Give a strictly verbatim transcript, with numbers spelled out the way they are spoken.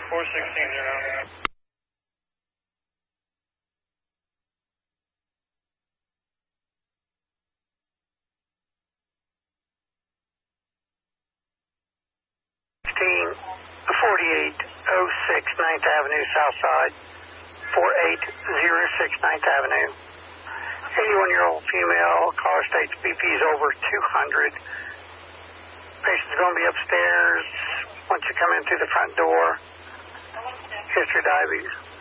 four sixteen zero. forty-eight oh six ninth Avenue, Southside, forty-eight oh six ninth Avenue. eighty-one-year-old female, caller states B P is over two hundred. Patient's going to be upstairs once you come in through the front door. History diabetes.